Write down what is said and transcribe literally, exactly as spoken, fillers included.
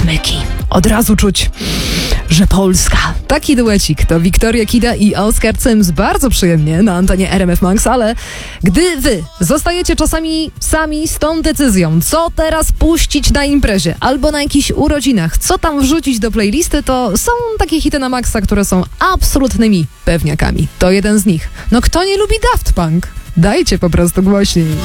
smyki. Od razu czuć, że Polska. Taki duecik to Wiktoria Kida i Oskar Cyms. Bardzo przyjemnie na antenie R M F Max, ale gdy wy zostajecie czasami sami z tą decyzją, co teraz puścić na imprezie albo na jakichś urodzinach, co tam wrzucić do playlisty, to są takie hity na maksa, które są absolutnymi pewniakami. To jeden z nich. No kto nie lubi Daft Punk? Dajcie po prostu głośniej.